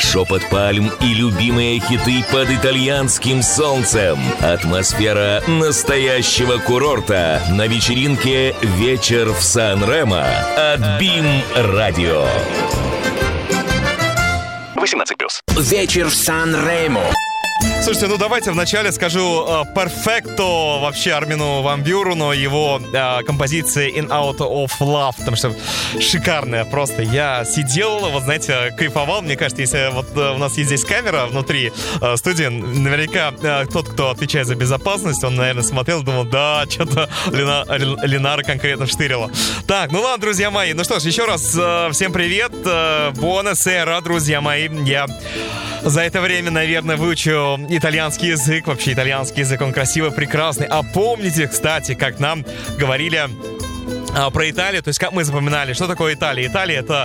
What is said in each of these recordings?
шепот пальм и любимые хиты под итальянским солнцем. Атмосфера настоящего курорта на вечеринке «Вечер в Сан-Ремо» от BIM Radio. 18+. Вечер в Сан-Ремо. Слушайте, ну давайте вначале скажу перфекто вообще Армину Ван Бюрену, его композиции In Out of Love, потому что шикарная просто. Я сидел, вот знаете, кайфовал. Мне кажется, если вот у нас есть здесь камера внутри студии, наверняка тот, кто отвечает за безопасность, он, наверное, смотрел и думал, да, что-то Ленара конкретно штырила. Так, ну ладно, друзья мои, ну что ж, еще раз всем привет, буонасера, друзья мои. Я за это время, наверное, выучу итальянский язык. Вообще, итальянский язык, он красивый, прекрасный. А помните, кстати, как нам говорили про Италию, то есть как мы запоминали, что такое Италия? Италия — это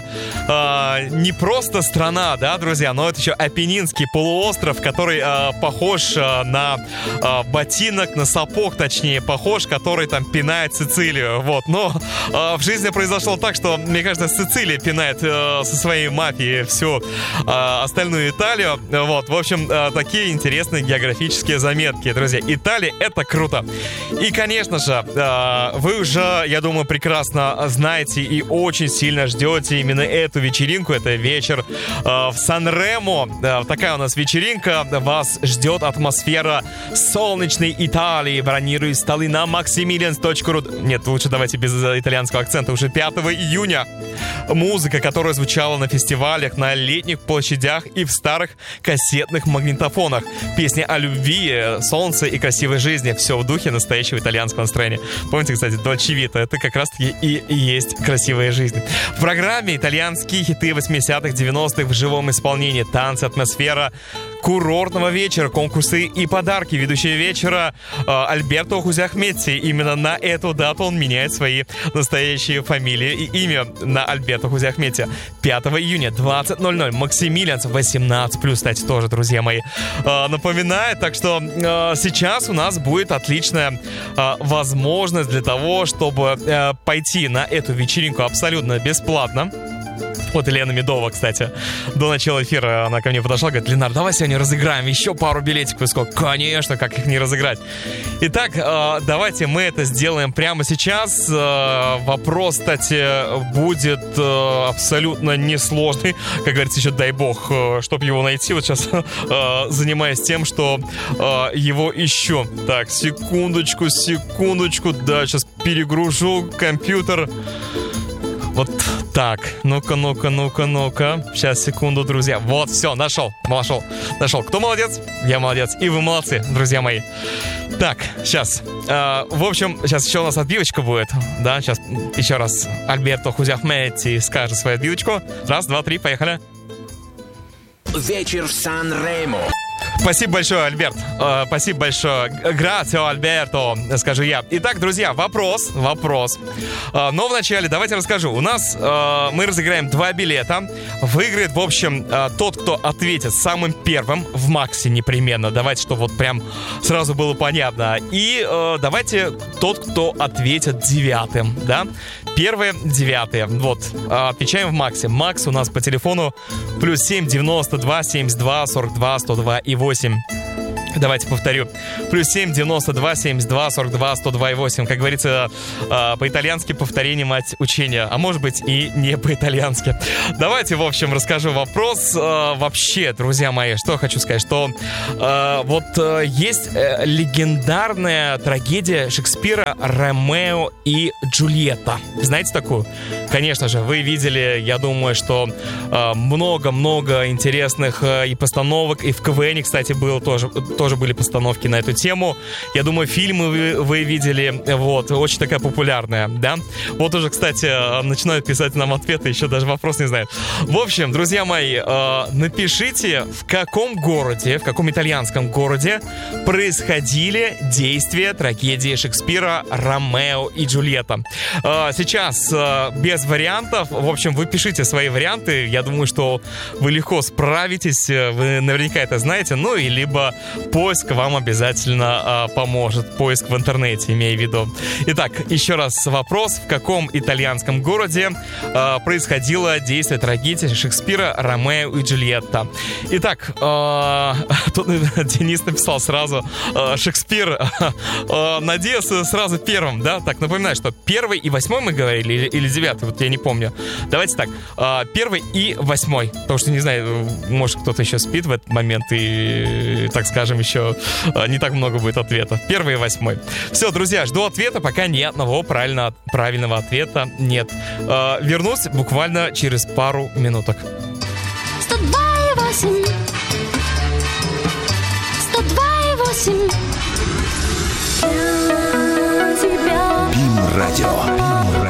не просто страна, да, друзья, но это еще Апеннинский полуостров, который похож на ботинок, на сапог, точнее, похож, который там пинает Сицилию, вот. Но в жизни произошло так, что, мне кажется, Сицилия пинает со своей мафией всю остальную Италию, вот. В общем, такие интересные географические заметки, друзья. Италия — это круто. И, конечно же, вы уже, я думаю, прекрасно знаете и очень сильно ждете именно эту вечеринку. Это вечер в Сан-Ремо. Такая у нас вечеринка. Вас ждет атмосфера солнечной Италии. Бронируй столы на maximilians.ru. Нет, лучше давайте без итальянского акцента. Уже 5 июня. Музыка, которая звучала на фестивалях, на летних площадях и в старых кассетных магнитофонах. Песни о любви, солнце и красивой жизни. Все в духе настоящего итальянского настроения. Помните, кстати, Dolce Vita? Это как раз-таки и есть красивая жизнь. В программе итальянские хиты 80-х, 90-х в живом исполнении, танцы, атмосфера курортного вечера, конкурсы и подарки. Ведущий вечера Альберто Хузахметти. Именно на эту дату он меняет свои настоящие фамилии и имя на Альберто Хузахметти. 5 июня, 20:00. Максимилианс, 18+, кстати, тоже, друзья мои. Напоминаю, так что сейчас у нас будет отличная возможность для того, чтобы пойти на эту вечеринку абсолютно бесплатно. Вот Елена Медова, кстати, до начала эфира она ко мне подошла, говорит: Ленар, давай сегодня разыграем еще пару билетиков. Конечно, как их не разыграть. Итак, давайте мы это сделаем прямо сейчас. Вопрос, кстати, будет абсолютно несложный. Как говорится, еще дай бог, чтобы его найти. Вот сейчас занимаюсь тем, что его ищу. Так, секундочку. Да, сейчас перегружу компьютер. Вот так. Ну-ка. Сейчас, секунду, друзья. Вот, все, нашел. Кто молодец? Я молодец. И вы молодцы, друзья мои. Так, сейчас. В общем, сейчас еще у нас отбивочка будет. Да, сейчас еще раз Альберто Хузахметти скажет свою отбивочку. 1, 2, 3, поехали. Вечер в Сан-Ремо. Спасибо большое, Альберт. Спасибо большое. Грацио, Альберто, скажу я. Итак, друзья, вопрос. Но вначале давайте расскажу. У нас мы разыграем 2 билета. Выиграет, в общем, тот, кто ответит самым первым в Максе непременно. Давайте, чтобы вот прям сразу было понятно. И давайте тот, кто ответит 9-м, да? 1-е, 9-е. Вот. Отвечаем в Максе. Макс у нас по телефону +7 92 72 42 102 и 8. Давайте повторю. +7 92 72 42 102 и 8. Как говорится, по-итальянски повторение мать учения. А может быть и не по-итальянски. Давайте, в общем, расскажу вопрос. Вообще, друзья мои, что хочу сказать, что вот есть легендарная трагедия Шекспира «Ромео и Джульетта». Знаете такую? Конечно же, вы видели, я думаю, что много-много интересных и постановок, и в КВН, кстати, было тоже были постановки на эту тему. Я думаю, фильмы вы видели. Вот, очень такая популярная, да? Вот уже, кстати, начинают писать нам ответы, еще даже вопрос не знают. В общем, друзья мои, напишите, в каком итальянском городе происходили действия трагедии Шекспира «Ромео и Джульетта». Сейчас без вариантов. В общем, вы пишите свои варианты. Я думаю, что вы легко справитесь. Вы наверняка это знаете. Ну, и либо поиск вам обязательно поможет. Поиск в интернете, имея в виду. Итак, еще раз вопрос. В каком итальянском городе происходило действие трагедии Шекспира «Ромео и Джульетта»? Итак, тут Денис написал сразу Шекспир. Надеялся сразу первым, да? Так, напоминаю, что 1 и 8 мы говорили, или 9, вот я не помню. Давайте так, 1 и 8, потому что, не знаю, может кто-то еще спит в этот момент, и, так скажем, еще не так много будет ответов. 1 и 8. Все, друзья, жду ответа, пока ни одного правильного ответа нет. Вернусь буквально через пару минуток. 102,8 102,8 БИМ радио.